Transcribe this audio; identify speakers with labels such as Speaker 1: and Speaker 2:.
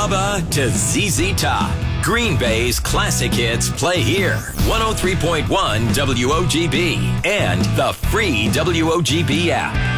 Speaker 1: ABBA to ZZ Top. Green Bay's classic hits play here. 103.1 WOGB and the free WOGB app.